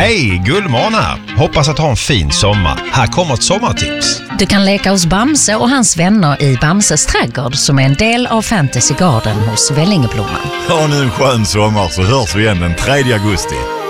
Hej, Gullmån här. Hoppas att ha en fin sommar. Här kommer ett sommartips. Du kan leka hos Bamse och hans vänner i Bamses trädgård som är en del av Fantasy Garden hos Vällingeblomman. Ha nu en skön sommar så hörs vi igen den 3 augusti.